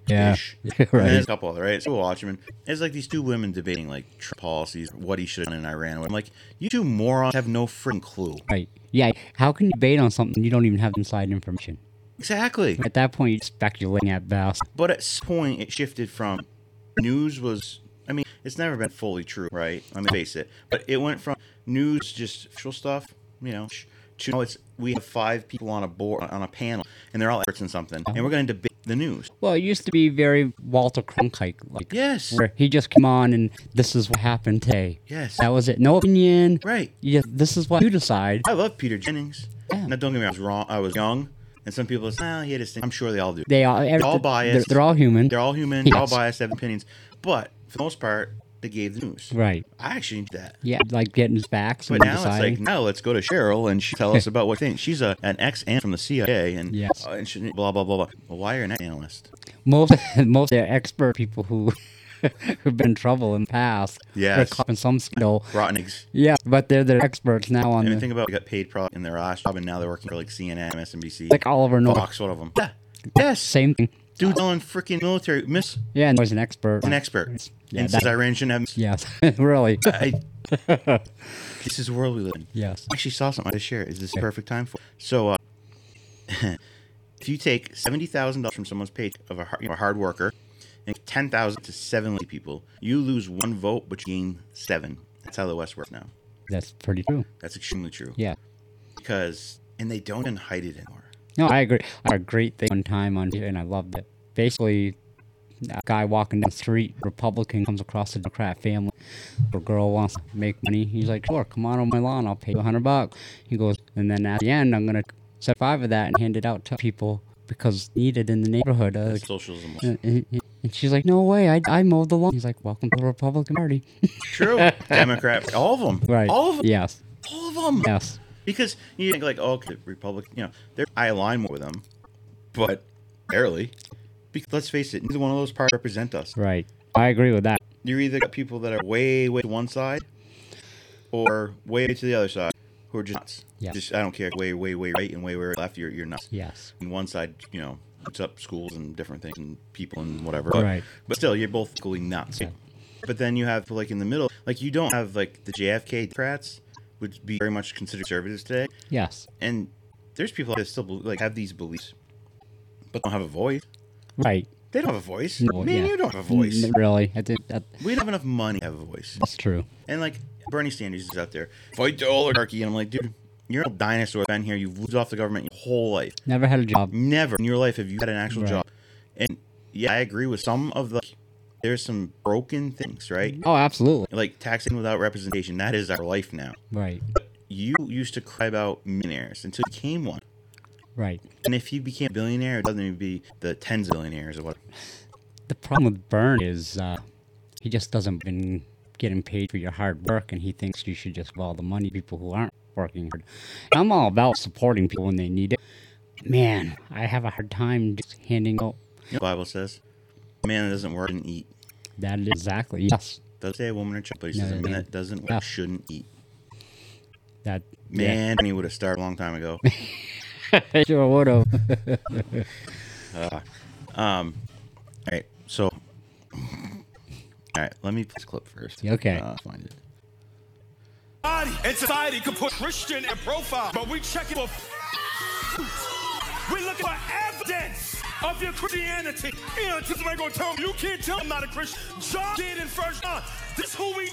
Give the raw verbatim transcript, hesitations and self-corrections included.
Yeah. Right. And there's Right. a couple other, right? So we'll watch them. And it's like these two women debating like Trump policies, what he should have done in Iran. I'm like, you two morons have no freaking clue. Right. Yeah. How can you debate on something you don't even have inside information? Exactly. At that point, you're speculating at best. But at some point, it shifted from news was, I mean, it's never been fully true, right? I mean, face it. But it went from news, just official stuff, you know, to now it's, we have five people on a board, on a panel, and they're all experts in something, and we're going to debate the news. Well, it used to be very Walter Cronkite, like, Yes. where he just came on and this is what happened today. Yes. That was it. No opinion. Right. You just, this is what you decide. I love Peter Jennings. Yeah. Now, don't get me wrong, I was wrong. I was young, and some people say, well, he had his thing. I'm sure they all do. They all, every, They're all biased. They're, they're all human. They're all human. They're all Yes. biased, have opinions. But for the most part, they gave the news. Right. I actually did that. Yeah, like getting his facts and But now deciding. it's like, now let's go to Cheryl and she tell us about what things. She's a, an ex-an from the C I A and, Yes. uh, and she, blah, blah, blah, blah. Well, why are you an ex-analyst? most most of the expert people who who've been in trouble in the past. Yes. They're caught in some skill. Rotten eggs. Yeah, but they're the experts now on And the, think about, they got paid probably in their last job and now they're working for like C N N, M S N B C, like Oliver North. Fox, one of them. Yeah. Yes. Same thing. Dude, telling freaking military, miss Yeah, and there's an expert. an expert. Yeah, and that- says Iran shouldn't have. Yes, really. I, this is the world we live in. Yes. I actually saw something I just share. Is this the perfect time for? So, uh, if you take seventy thousand dollars from someone's pay of a, har- you know, a hard worker, and ten thousand to seven lay people, you lose one vote, but you gain seven. That's how the West works now. That's pretty true. That's extremely true. Yeah. Because and they don't even hide it anymore. No, I agree. I had a great thing one time on here, and I loved it. Basically, a guy walking down the street, Republican, comes across a Democrat family. The girl wants to make money. He's like, sure, come on on my lawn. I'll pay you a hundred bucks. He goes, and then at the end, I'm going to set five of that and hand it out to people because needed in the neighborhood. Uh, That's socialism. and, and- and she's like, no way, I, I mowed the lawn. He's like, welcome to the Republican Party. True. Democrat, all of them. Right. All of them. Yes. All of them. Yes. Because you think like, oh, okay, Republican, you know, they're, I align more with them, but barely. Because let's face it, neither one of those parties represent us. Right. I agree with that. You're either got people that are way, way to one side, or way to the other side, who are just nuts. Yes. Just I don't care, way, way, way right and way, way left. You're you're nuts. Yes. And one side, you know, puts up schools and different things and people and whatever. But, Right. But still, you're both equally nuts. Yeah. But then you have like in the middle, like you don't have like the J F K Democrats would be very much considered conservatives today. Yes. And there's people that still like have these beliefs, but don't have a voice. Right. They don't have a voice. No, Man, yeah. you don't have a voice. N- Really. I think that, We don't have enough money to have a voice. that's true. And like Bernie Sanders is out there, fight the oligarchy, and I'm like, dude, you're a dinosaur. Been here, you've lived off the government your whole life. Never had a job. Never in your life have you had an actual Right. job. And yeah, I agree with some of the. There's some broken things, right? Oh, absolutely. Like taxing without representation. That is our life now. Right. You used to cry about millionaires until you became one. Right. And if you became a billionaire, it doesn't even be the tens of billionaires or what. The problem with Byrne is uh, he just doesn't been getting paid for your hard work, and he thinks you should just give all the money to people who aren't working hard. And I'm all about supporting people when they need it. Man, I have a hard time just handing out. You know, the Bible says, a man that doesn't work and eat. That is exactly. Yes. Doesn't say a woman or child, but he No, says a man man. that doesn't work Yeah. shouldn't eat. That. Man, he would have started a long time ago. Yeah. Sure would have. uh, um, all right, so, all right, let me put this clip first. Okay. Uh, find it. Body and society could put Christian in profile, but we check it for we looking for evidence of your Christianity. Yeah, this ain't gonna tell me you can't tell I'm not a Christian. John did in First John. This who we